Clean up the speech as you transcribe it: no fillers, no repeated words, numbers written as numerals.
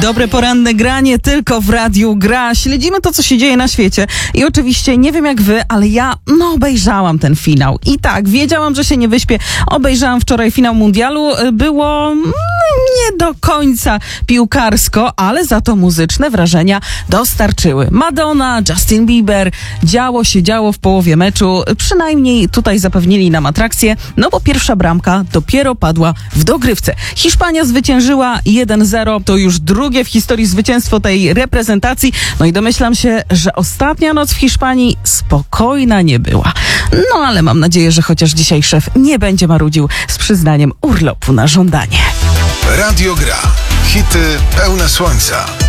Dobre poranne granie tylko w Radiu Gra. Śledzimy to, co się dzieje na świecie. I oczywiście, nie wiem jak wy, ale ja obejrzałam ten finał. I tak, wiedziałam, że się nie wyśpię. Obejrzałam wczoraj finał mundialu. Było nie do końca piłkarsko, ale za to muzyczne wrażenia dostarczyły. Madonna, Justin Bieber. Działo się w połowie meczu. Przynajmniej tutaj zapewnili nam atrakcję, no bo pierwsza bramka dopiero padła w dogrywce. Hiszpania zwyciężyła 1-0. To już drugie w historii zwycięstwo tej reprezentacji. No i domyślam się, że ostatnia noc w Hiszpanii spokojna nie była. No ale mam nadzieję, że chociaż dzisiaj szef nie będzie marudził z przyznaniem urlopu na żądanie. Radio Gra. Hity pełne słońca.